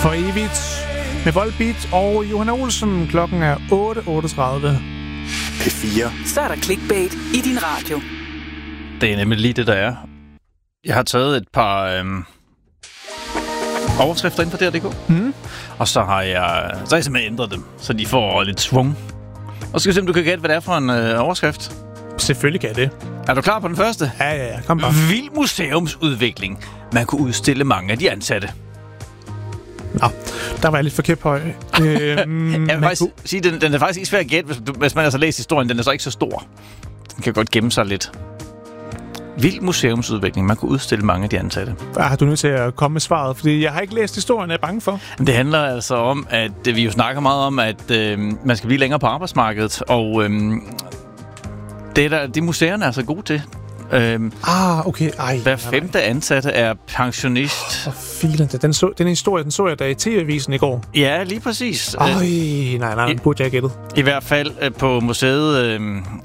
For evigt med Volbeat og Johanna Olsen. Klokken er 8:38. P4. Så er der clickbait i din radio. Det er nemlig lige det, der er. Jeg har taget et par overskrifter ind på DR.dk. Og så har jeg simpelthen ændret dem, så de får lidt svung. Og så skal vi se, om du kan gætte, hvad det er for en overskrift. Selvfølgelig kan jeg det. Er du klar på den første? Ja. Kom bare. Vild museumsudvikling. Man kunne udstille mange af de ansatte. Nå, der var jeg lidt for kæphøj. Jeg vil faktisk sige, den er faktisk ikke svær at gætte, hvis man altså læser historien. Den er så ikke så stor. Den kan godt gemme sig lidt. Vild museumsudvikling. Man kunne udstille mange af de ansatte. Har du nødt til at komme med svaret? Fordi jeg har ikke læst historien, jeg er bange for. Det handler altså om, at vi jo snakker meget om, at man skal blive længere på arbejdsmarkedet. Og det museerne er så gode til. Okay. Hver femte ansatte er pensionist. Filen, den historie, den så jeg da i TV-avisen i går. Ja, lige præcis. Nej, den burde jeg gættet. I hvert fald på museet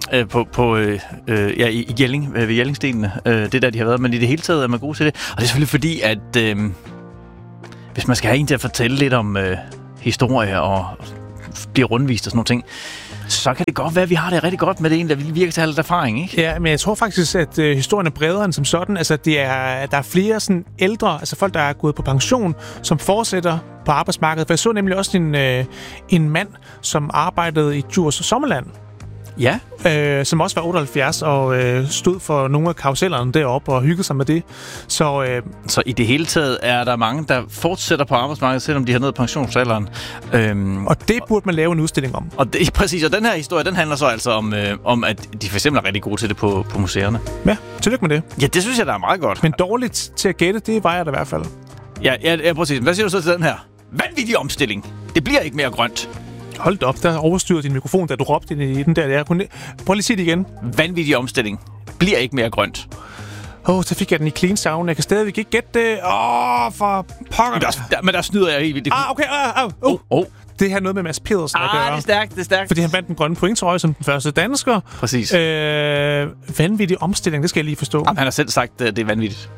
i Jelling, ved Jellingstenene. Det der, de har været, men i det hele taget er man gode til det. Og det er selvfølgelig fordi, at hvis man skal have en til at fortælle lidt om historie og blive rundvist og sådan nogle ting, så kan det godt være, at vi har det rigtig godt med det en, der virker til at have lidt erfaring, ikke? Ja, men jeg tror faktisk, at historien er bredere end som sådan. Altså, der er flere sådan ældre, altså folk, der er gået på pension, som fortsætter på arbejdsmarkedet. For jeg så nemlig også en mand, som arbejdede i Djurs Sommerland. Ja. Som også var 78 og stod for nogle af karusellerne deroppe og hyggede sig med det. Så i det hele taget er der mange, der fortsætter på arbejdsmarkedet, selvom de har nået pensionsalderen. Og det burde man lave en udstilling om. Og det, præcis, og den her historie, den handler så altså om at de for eksempel er rigtig gode til det på museerne. Ja, tillykke med det. Ja, det synes jeg, der er meget godt. Men dårligt til at gætte, det var jeg da i hvert fald. Ja, præcis. Hvad siger du så til den her? Vanvittig omstilling. Det bliver ikke mere grønt. Hold op, der overstyrede din mikrofon, da du råbte i den der. Prøv lige at sige det igen. Vanvittig omstilling. Bliver ikke mere grønt. Så fik jeg den i clean sound. Jeg kan stadigvæk ikke gætte det. For pokker. Men der snyder jeg helt vildt. Okay. Det har noget med Mads Pedersen at gøre. Det er stærkt. Fordi han vandt den grønne pointtrøje som den første dansker. Præcis. Vanvittig omstilling, det skal jeg lige forstå. Jamen, han har selv sagt, det er vanvittigt.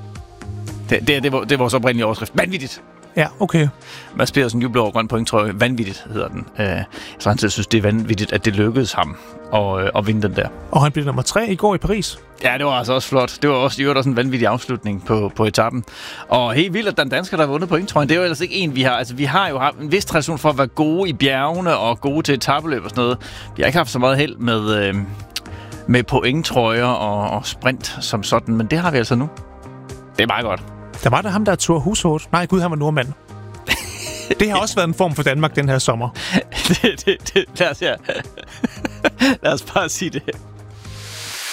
Det er vores oprindelige overskrift. Vanvittigt. Ja, okay. Mads Pedersen jubler over grøn pointtrøje. Vanvittigt hedder den. Så han synes, det er vanvittigt, at det lykkedes ham at vinde den der. Og han blev nummer 3 i går i Paris. Ja, det var altså også flot. Det var også en vanvittig afslutning på etappen. Og helt vildt, at den dansker, der har vundet pointtrøjen, det er jo ellers ikke en, vi har. Altså, vi har jo haft en vis tradition for at være gode i bjergene og gode til etapeløb og sådan noget. Vi har ikke haft så meget held med pointtrøjer og sprint som sådan, men det har vi altså nu. Det er meget godt. Der var der ham, der tog Hushoved. Nej, gud, han var nordmand. Det har også været en form for Danmark den her sommer. Lad os bare sige det.